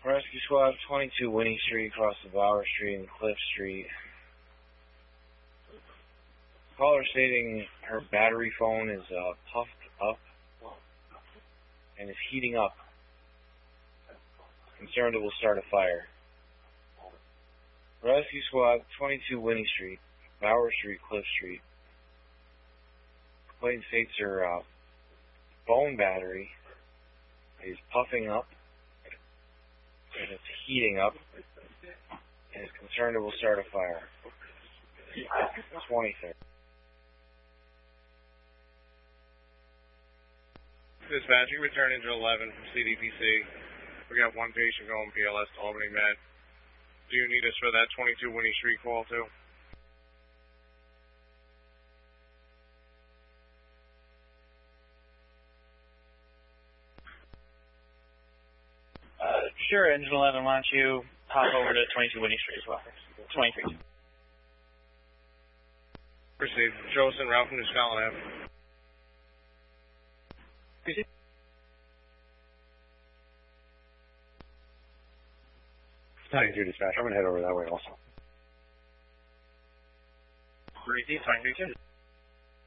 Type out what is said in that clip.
Rescue Squad, 22 Winnie Street, across the Bauer Street and Cliff Street. Caller stating her battery phone is puffed up and is heating up. Concerned it will start a fire. Rescue Squad, 22 Winnie Street, Bauer Street, Cliff Street. Complaint states her phone battery is puffing up and it's heating up and is concerned it will start a fire. 23rd. Dispatching, return engine 11 from CDPC. We got one patient going PLS to Albany Med. Do you need us for that 22 Winnie Street call too? Sure, engine 11, why don't you hop over to 22 Winnie Street as well? 23. Proceed. Joseph and Ralph from New Scotland Ave. Proceed. 92 dispatch. I'm going to head over that way also. Receive 23-2.